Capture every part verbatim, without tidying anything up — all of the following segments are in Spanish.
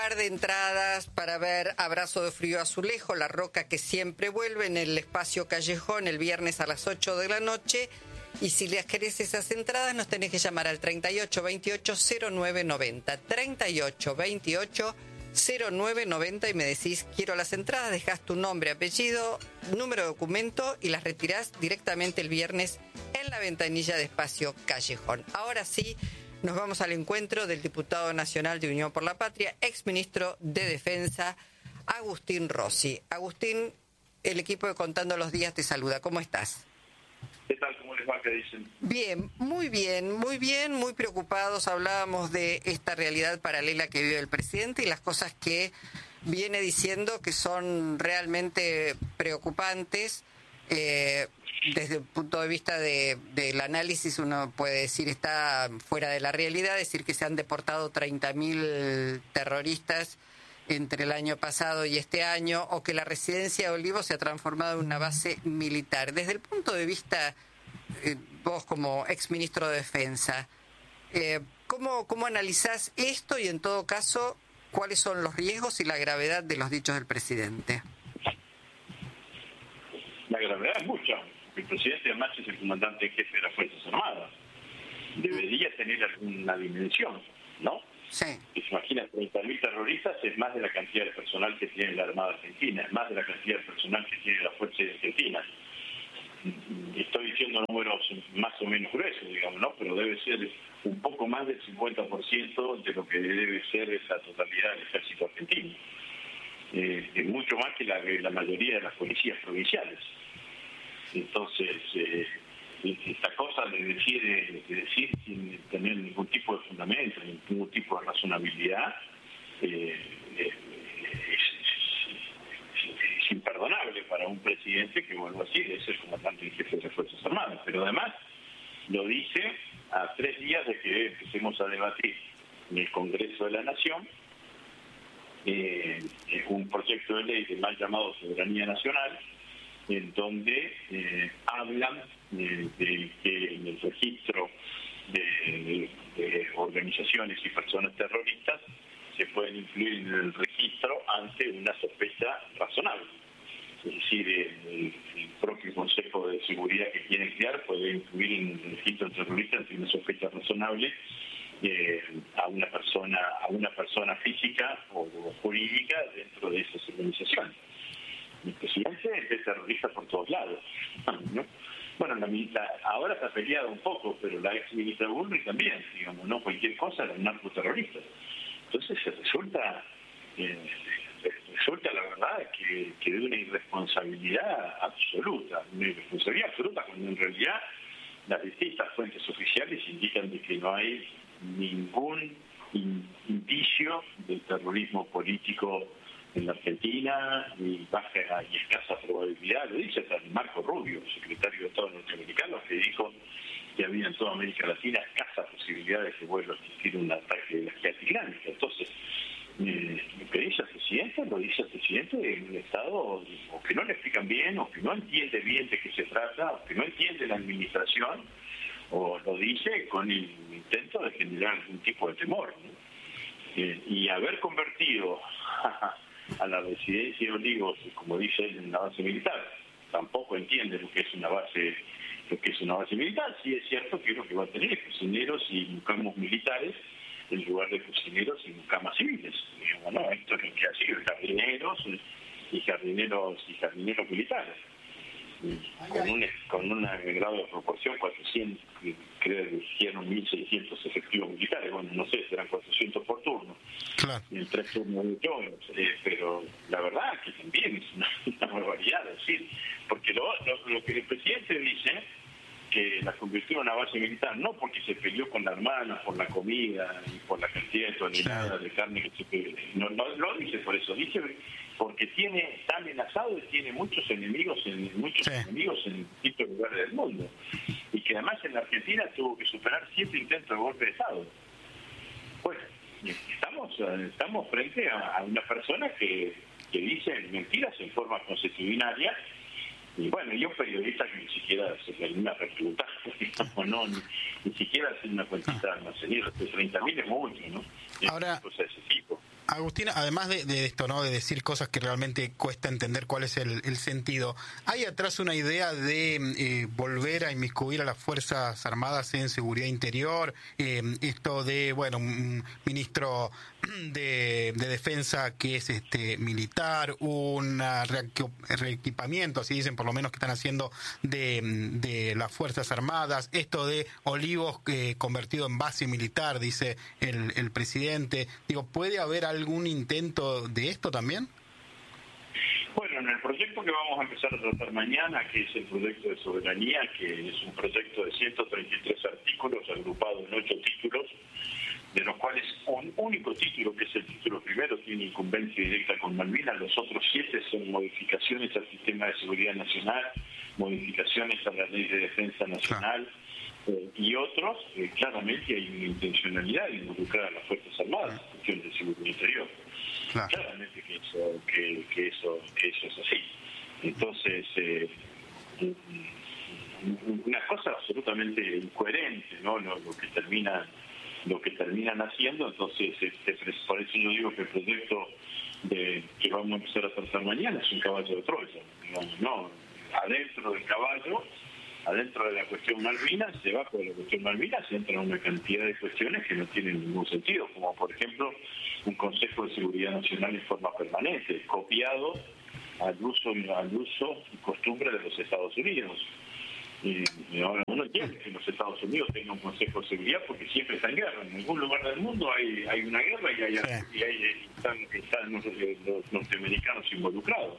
Par de entradas para ver Abrazo de Frío Azulejo, La Roca que siempre vuelve, en el espacio Callejón el viernes a las ocho de la noche. Y si les querés esas entradas, nos tenés que llamar al treinta y ocho veintiocho cero nueve noventa. treinta y ocho veintiocho cero nueve noventa y me decís, quiero las entradas, dejás tu nombre, apellido, número de documento y las retirás directamente el viernes en la ventanilla de espacio Callejón. Ahora sí, nos vamos al encuentro del diputado nacional de Unión por la Patria, exministro de Defensa, Agustín Rossi. Agustín, el equipo de Contando los Días te saluda. ¿Cómo estás? ¿Qué tal? ¿Cómo les va? ¿Qué dicen? Bien, muy bien, muy bien, muy preocupados. Hablábamos de esta realidad paralela que vive el presidente y las cosas que viene diciendo que son realmente preocupantes. Eh, desde el punto de vista de, del análisis, uno puede decir está fuera de la realidad, decir que se han deportado treinta mil terroristas entre el año pasado y este año, o que la residencia de Olivos se ha transformado en una base militar. Desde el punto de vista, eh, vos como exministro de Defensa, eh, ¿cómo, ¿cómo analizás esto y en todo caso, cuáles son los riesgos y la gravedad de los dichos del presidente? La gravedad es mucha. El presidente además es el comandante en jefe de las Fuerzas Armadas. Debería tener alguna dimensión, ¿no? Sí. Se imagina, treinta mil terroristas es más de la cantidad de personal que tiene la Armada Argentina, es más de la cantidad de personal que tiene la Fuerza Argentina. Estoy diciendo números más o menos gruesos, digamos, ¿no? Pero debe ser un poco más del cincuenta por ciento de lo que debe ser esa totalidad del ejército argentino. Eh, es mucho más que la, la mayoría de las policías provinciales. Entonces, eh, esta cosa de decir, de decir sin tener ningún tipo de fundamento, ningún tipo de razonabilidad, eh, eh, es, es, es imperdonable para un presidente que, vuelvo a decir, es el comandante en jefe de las Fuerzas Armadas. Pero además lo dice a tres días de que empecemos a debatir en el Congreso de la Nación eh, un proyecto de ley del mal llamado Soberanía Nacional, en donde eh, hablan eh, de que en el registro de, de organizaciones y personas terroristas se pueden incluir en el registro ante una sospecha razonable. Es decir, el, el propio Consejo de Seguridad que quiere crear puede incluir en el registro terrorista ante una sospecha razonable eh, a una persona a una persona física o, o jurídica dentro de esas organizaciones. El presidente es terrorista por todos lados, ¿no? Bueno, la, la, ahora se ha peleado un poco, pero la ex ministra Bullrich también, digamos, no cualquier cosa, era un narcoterrorista. Entonces se resulta, eh, resulta la verdad que, que de una irresponsabilidad absoluta, una irresponsabilidad absoluta cuando en realidad las distintas fuentes oficiales indican de que no hay ningún indicio de terrorismo político en la Argentina, y baja y escasa probabilidad, lo dice hasta Marco Rubio, secretario de Estado norteamericano, que dijo que había en toda América Latina escasa posibilidad de que vuelva a existir un ataque de la esquiate islámica. Entonces, eh, lo que dice el presidente, lo dice el presidente en un estado o que no le explican bien, o que no entiende bien de qué se trata, o que no entiende la administración, o lo dice con el intento de generar algún tipo de temor, ¿no? Eh, y haber convertido a la residencia de Olivos, como dice él, en una base militar, tampoco entiende lo que es una base lo que es una base militar. Sí es cierto que lo que va a tener es fusileros y mucamos militares en lugar de fusileros y mucamas civiles. Digamos, ¿no? Esto es lo que ha sido, jardineros y jardineros y jardineros militares. Con un, con un grado de proporción, cuatrocientos, creo que hicieron mil seiscientos efectivos militares, bueno, no sé, serán cuatrocientos por turno, claro, en tres turnos de ocho, eh, pero la verdad que también es una, una barbaridad, es decir, porque lo, lo, lo que el presidente dice, que la convirtió en una base militar, no porque se peleó con la hermana por la comida y por la cantidad de toneladas de carne que se peleó, no, no lo dice por eso, dice porque tiene, está amenazado y tiene muchos enemigos en muchos sí. enemigos en distintos lugares del mundo, y que además en la Argentina tuvo que superar siete intentos de golpe de Estado. Bueno, estamos estamos frente a, a una persona que, que dice mentiras en forma consuetudinaria. Y bueno, y un periodista que ni siquiera se anima a preguntar, digamos, no, ni, ni siquiera hace una cuentita almacenera, de treinta mil es mucho, ¿no? Ahora, cosas de ese tipo. Agustín, además de, de esto, ¿no? De decir cosas que realmente cuesta entender cuál es el, el sentido, ¿hay atrás una idea de eh, volver a inmiscuir a las Fuerzas Armadas en seguridad interior? Eh, esto de, bueno, un ministro de, de defensa que es este militar, un reequipamiento, así dicen por lo menos que están haciendo de, de las Fuerzas Armadas, esto de Olivos eh, convertido en base militar, dice el, el presidente. Digo, ¿puede haber algún intento de esto también? Bueno, en el proyecto que vamos a empezar a tratar mañana, que es el proyecto de soberanía, que es un proyecto de ciento treinta y tres artículos agrupados en ocho títulos, de los cuales un único título, que es el título primero, tiene incumbencia directa con Malvinas. Los otros siete son modificaciones al sistema de seguridad nacional, modificaciones a la ley de defensa nacional, eh, y otros, eh, claramente hay una intencionalidad de involucrar a las Fuerzas Armadas en cuestión de seguridad interior. Claro. Claramente que eso, que, que eso, que eso es así. Entonces, eh, una cosa absolutamente incoherente, ¿no? Lo, lo que termina lo que terminan haciendo. Entonces, este, por eso yo digo que el proyecto de, que vamos a empezar a tratar mañana es un caballo de Troya. Digamos, no, adentro del caballo, adentro de la cuestión Malvinas, debajo de la cuestión Malvinas entran una cantidad de cuestiones que no tienen ningún sentido, como por ejemplo un Consejo de Seguridad Nacional en forma permanente, copiado al uso, al uso y costumbre de los Estados Unidos. Y, y ahora uno entiende que los Estados Unidos tengan un Consejo de Seguridad porque siempre está en guerra. En ningún lugar del mundo hay, hay una guerra y, hay, sí. y hay, están, están los, los norteamericanos involucrados.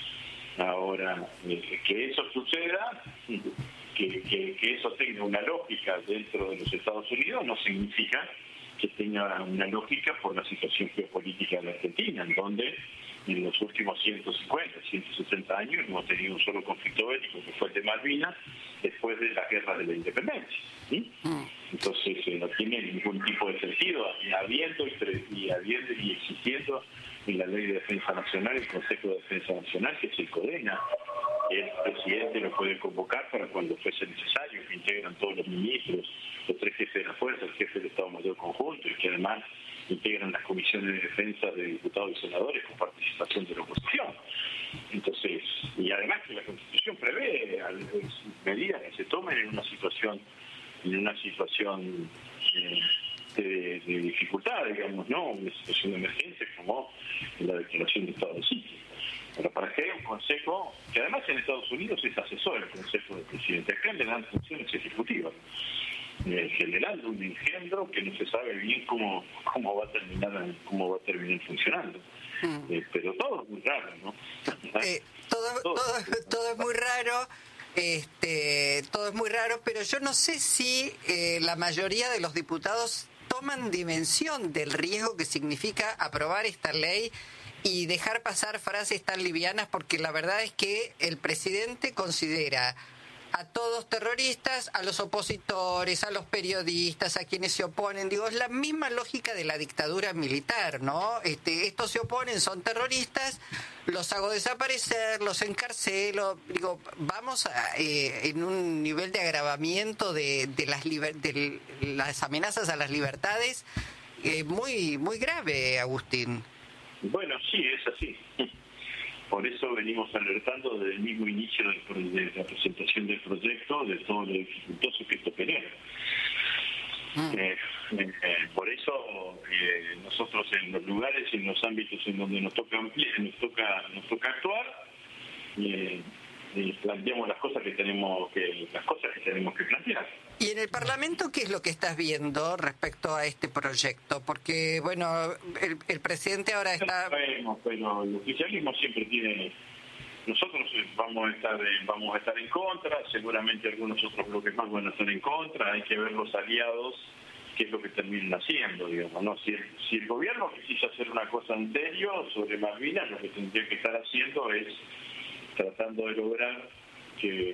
Ahora, eh, que eso suceda, que, que, que eso tenga una lógica dentro de los Estados Unidos, no significa que tenga una lógica por la situación geopolítica de la Argentina, en donde en los últimos ciento cincuenta, ciento sesenta años hemos tenido un solo conflicto bélico, que fue el de Malvinas, después de la guerra de la independencia. ¿Sí? Entonces eh, no tiene ningún tipo de sentido, y habiendo y, y habiendo y existiendo en la Ley de Defensa Nacional el Consejo de Defensa Nacional, que es el CODENA. El presidente lo puede convocar para cuando fuese necesario, que integran todos los ministros, los tres jefes de la fuerza, el jefe del Estado Mayor Conjunto, y que además integran las comisiones de defensa de diputados y senadores con participación de la oposición. Entonces, y además que la Constitución prevé medidas que se tomen en una situación, en una situación eh, de, de dificultad, digamos, ¿no? Una situación de emergencia como la declaración de estado de sitio. Pero para que haya un consejo, que además en Estados Unidos es asesor del consejo del presidente, acá le dan funciones ejecutivas, eh, generando un engendro que no se sabe bien cómo cómo va a terminar cómo va a terminar funcionando. Mm. Eh, pero todo es muy raro, ¿no? Eh, todo, todo, todo, todo es muy raro. Este, todo es muy raro, pero yo no sé si eh, la mayoría de los diputados toman dimensión del riesgo que significa aprobar esta ley y dejar pasar frases tan livianas, porque la verdad es que el presidente considera a todos terroristas, a los opositores, a los periodistas, a quienes se oponen. Digo, es la misma lógica de la dictadura militar, ¿no? Este, estos se oponen, son terroristas, los hago desaparecer, los encarcelo. Digo, vamos a, eh, en un nivel de agravamiento de, de, las, liber, de las amenazas a las libertades eh, muy, muy grave, Agustín. Bueno, sí, es así. Por eso venimos alertando desde el mismo inicio de la presentación del proyecto de todo lo dificultoso que esto genera. Mm. Eh, eh, por eso eh, nosotros en los lugares y en los ámbitos en donde nos toca ampliar, nos toca nos toca actuar, eh, y planteamos las cosas que tenemos que las cosas que tenemos que plantear. ¿Y en el Parlamento qué es lo que estás viendo respecto a este proyecto? Porque, bueno, el, el presidente ahora está... No sabemos, pero el oficialismo siempre tiene... Nosotros vamos a estar vamos a estar en contra, seguramente algunos otros bloques más van a estar en contra, hay que ver los aliados, qué es lo que terminan haciendo, digamos, ¿no? Si el, si el gobierno quisiera hacer una cosa en serio sobre Malvinas, lo que tendría que estar haciendo es tratando de lograr que...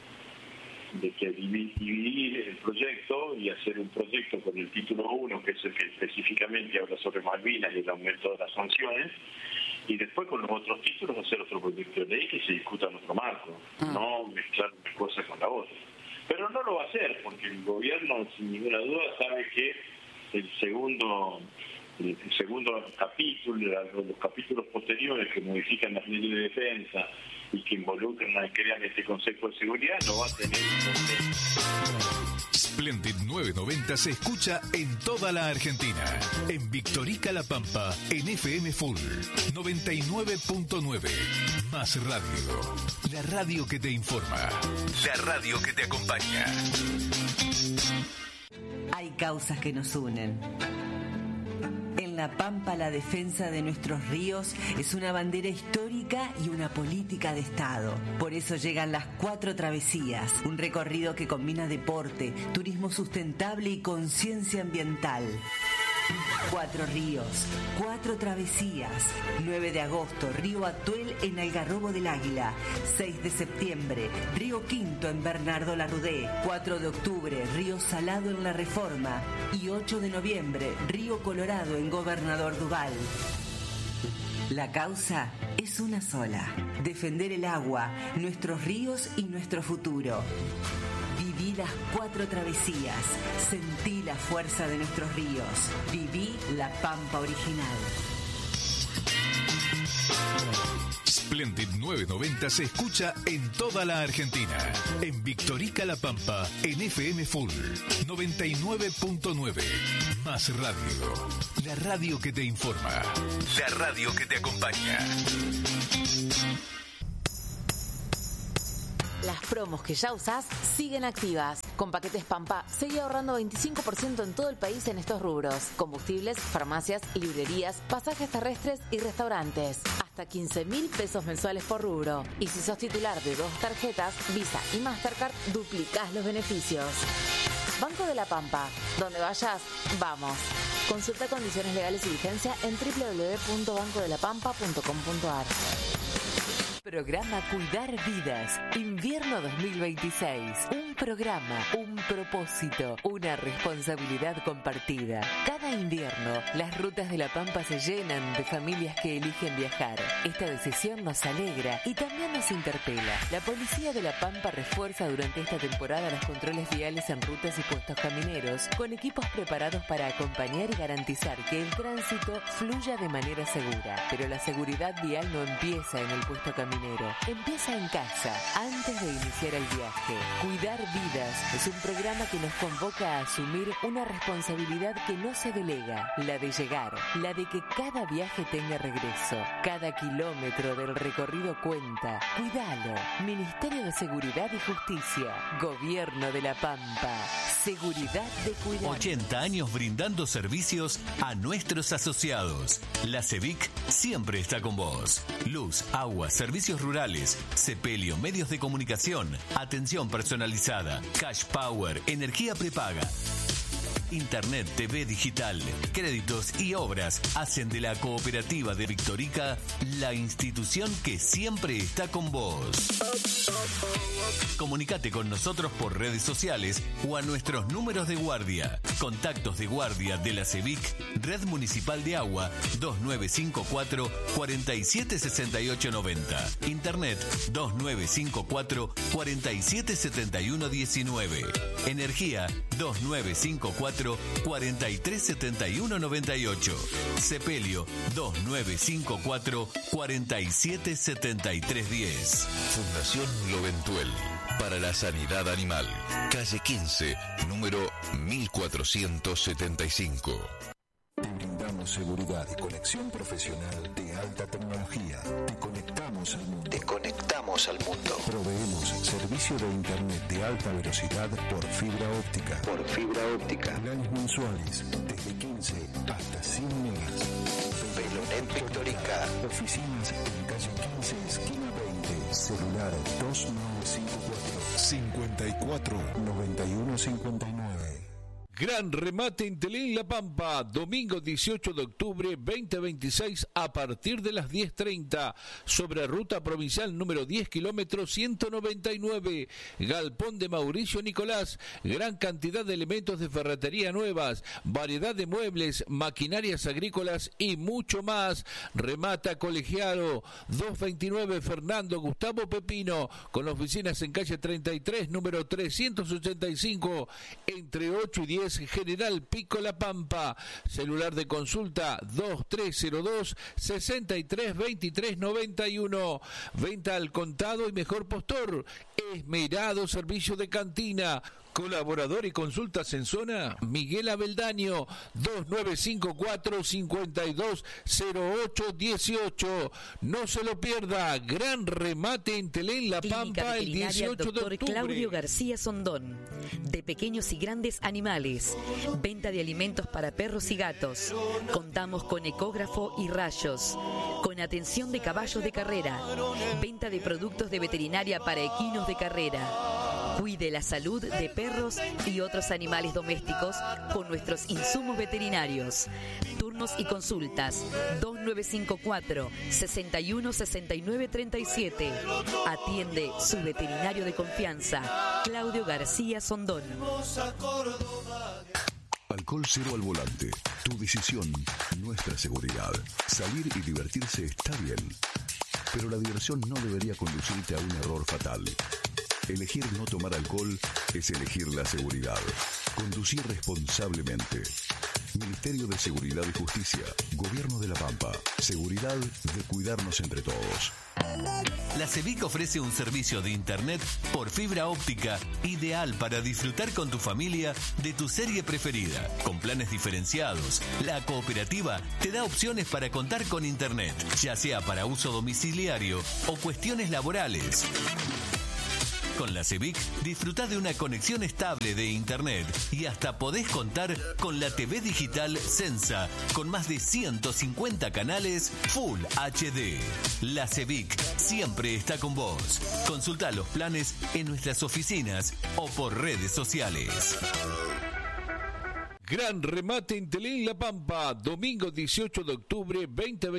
de que dividir el proyecto y hacer un proyecto con el título uno, que es el que específicamente habla sobre Malvinas y el aumento de las sanciones, y después con los otros títulos hacer otro proyecto de ley que se discuta en otro marco, ah. no mezclar una cosa con la otra. Pero no lo va a hacer, porque el gobierno, sin ninguna duda, sabe que el segundo el segundo capítulo, los capítulos posteriores que modifican las leyes de defensa y que involucran a crear este Consejo de Seguridad, no va a tener un consejo. Splendid novecientos noventa se escucha en toda la Argentina. En Victorica La Pampa, en F M Full noventa y nueve punto nueve. Más radio. La radio que te informa. La radio que te acompaña. Hay causas que nos unen. En La Pampa, la defensa de nuestros ríos es una bandera histórica y una política de Estado. Por eso llegan las Cuatro Travesías, un recorrido que combina deporte, turismo sustentable y conciencia ambiental. Cuatro ríos, cuatro travesías. nueve de agosto, Río Atuel en Algarrobo del Águila. seis de septiembre, Río Quinto en Bernardo Larrudé. cuatro de octubre, Río Salado en La Reforma. Y ocho de noviembre, Río Colorado en Gobernador Duval. La causa es una sola: defender el agua, nuestros ríos y nuestro futuro. Viví las cuatro travesías, sentí la fuerza de nuestros ríos, viví la Pampa original. Splendid novecientos noventa se escucha en toda la Argentina. En Victorica La Pampa, en F M Full noventa y nueve punto nueve. Más radio. La radio que te informa. La radio que te acompaña. Las promos que ya usás siguen activas. Con Paquetes Pampa, seguí ahorrando veinticinco por ciento en todo el país en estos rubros: combustibles, farmacias, librerías, pasajes terrestres y restaurantes. Hasta quince mil pesos mensuales por rubro. Y si sos titular de dos tarjetas, Visa y Mastercard, duplicás los beneficios. Banco de la Pampa. Donde vayas, vamos. Consulta condiciones legales y vigencia en doble u doble u doble u punto banco de la pampa punto com punto a r. Programa Cuidar Vidas, invierno dos mil veintiséis. Un programa, un propósito, una responsabilidad compartida. Cada invierno, las rutas de La Pampa se llenan de familias que eligen viajar. Esta decisión nos alegra y también nos interpela. La Policía de La Pampa refuerza durante esta temporada los controles viales en rutas y puestos camineros, con equipos preparados para acompañar y garantizar que el tránsito fluya de manera segura. Pero la seguridad vial no empieza en el puesto caminero. Empieza en casa, antes de iniciar el viaje. Cuidar Vidas es un programa que nos convoca a asumir una responsabilidad que no se delega, la de llegar, la de que cada viaje tenga regreso. Cada kilómetro del recorrido cuenta. Cuidalo. Ministerio de Seguridad y Justicia. Gobierno de La Pampa. Seguridad de cuidar. ochenta años brindando servicios a nuestros asociados. La CEVIC siempre está con vos. Luz, agua, servicios rurales, Sepelio, medios de comunicación, atención personalizada, cash power, energía prepaga. Internet, T V digital, créditos y obras hacen de la Cooperativa de Victorica la institución que siempre está con vos. Comunicate con nosotros por redes sociales o a nuestros números de guardia. Contactos de guardia de la CEVIC, Red Municipal de Agua, dos nueve cinco cuatro, cuatro siete seis ocho nueve cero. Internet, dos nueve cinco cuatro, cuatro siete siete uno uno nueve. Energía, dos nueve cinco cuatro, cuatro tres siete uno nueve ocho. Sepelio, dos nueve cinco cuatro, cuatro siete siete tres uno cero. Fundación Loventuel para la Sanidad Animal. Calle quince, número mil cuatrocientos setenta y cinco. Te brindamos seguridad y conexión profesional de alta tecnología. Te conectamos al mundo. Te conectamos al mundo. Proveemos servicio de internet de alta velocidad por fibra óptica. Por fibra óptica. Planes mensuales desde quince hasta cien megas. Velonet Victorica. Oficinas en calle quince, esquina veinte. Celular dos nueve cinco cuatro, cincuenta y cuatro, noventa y uno cincuenta y nueve. Gran remate en Telén La Pampa, domingo dieciocho de octubre veinte veintiséis a partir de las diez treinta, sobre ruta provincial número diez, kilómetros ciento noventa y nueve, Galpón de Mauricio Nicolás, gran cantidad de elementos de ferretería nuevas, variedad de muebles, maquinarias agrícolas y mucho más. Remata Colegiado, doscientos veintinueve Fernando Gustavo Pepino, con oficinas en calle treinta y tres, número trescientos ochenta y cinco, entre ocho y diez diez, General Pico La Pampa. Celular de consulta dos tres cero dos, seis tres dos tres nueve uno. Venta al contado y mejor postor. Esmerado servicio de cantina. Colaborador y consultas en zona, Miguel Abeldaño, dos nueve cinco cuatro, cinco dos cero ocho uno ocho. No se lo pierda, gran remate en Telén La Pampa el dieciocho de octubre. Claudio García Sondón, de pequeños y grandes animales, venta de alimentos para perros y gatos. Contamos con ecógrafo y rayos, con atención de caballos de carrera, venta de productos de veterinaria para equinos de carrera. Cuide la salud de perros y otros animales domésticos con nuestros insumos veterinarios. Turnos y consultas dos nueve cinco cuatro, seis uno seis nueve tres siete. Atiende su veterinario de confianza, Claudio García Sondón. Alcohol cero al volante. Tu decisión, nuestra seguridad. Salir y divertirse está bien, pero la diversión no debería conducirte a un error fatal. Elegir no tomar alcohol es elegir la seguridad. Conducir responsablemente. Ministerio de Seguridad y Justicia. Gobierno de La Pampa. Seguridad de cuidarnos entre todos. La CEVIC ofrece un servicio de internet por fibra óptica ideal para disfrutar con tu familia de tu serie preferida. Con planes diferenciados, la cooperativa te da opciones para contar con internet, ya sea para uso domiciliario o cuestiones laborales. Con la CEVIC disfruta de una conexión estable de internet y hasta podés contar con la T V digital Sensa con más de ciento cincuenta canales Full H D. La CEVIC siempre está con vos. Consulta los planes en nuestras oficinas o por redes sociales. Gran remate en Telén La Pampa, domingo dieciocho de octubre veinte veinte.